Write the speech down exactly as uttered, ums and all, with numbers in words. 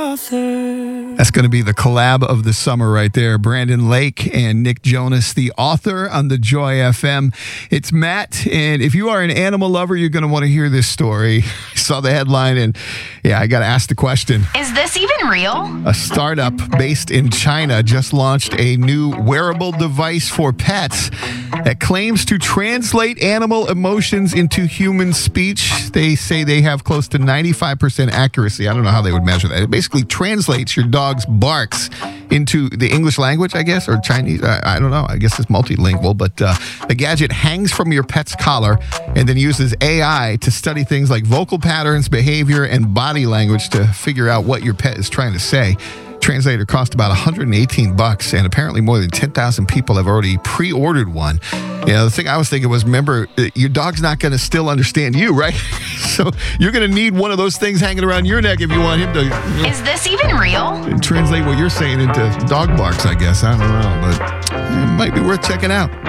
author. That's going to be the collab of the summer right there. Brandon Lake and Nick Jonas, the author, on the Joy F M. It's Matt, and if you are an animal lover, you're going to want to hear this story. I saw the headline, and yeah, I got to ask the question. Is this even real? A startup based in China just launched a new wearable device for pets that claims to translate animal emotions into human speech. They say they have close to ninety-five percent accuracy. I don't know how they would measure that. It basically translates your dog's barks into the English language, I guess, or Chinese. I, I don't know. I guess it's multilingual, but uh, the gadget hangs from your pet's collar and then uses A I to study things like vocal patterns, behavior, and body language to figure out what your pet is trying to say. Translator cost about one hundred eighteen bucks, and apparently more than ten thousand people have already pre-ordered one. You know, the thing I was thinking was, remember, your dog's not going to still understand you, right? So you're going to need one of those things hanging around your neck if you want him to, you know, Is this even real? translate what you're saying into dog barks, I guess. I don't know, but it might be worth checking out.